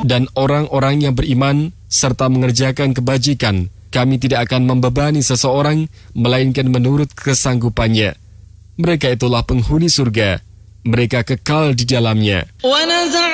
Dan orang-orang yang beriman serta mengerjakan kebajikan, kami tidak akan membebani seseorang, melainkan menurut kesanggupannya. Mereka itulah penghuni surga. Mereka kekal di dalamnya.